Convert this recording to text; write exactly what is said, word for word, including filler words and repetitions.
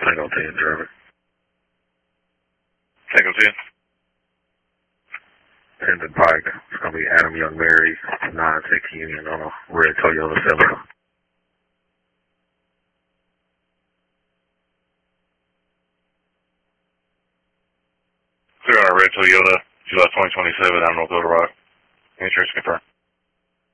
Tango ten, German. Tango ten. Tendon Pike. It's going to be Adam Young Mary, nine six Union on a red Toyota Celica. Clear on a red Toyota, July twenty twenty-seven, out of North Little Rock. Insurance confirmed.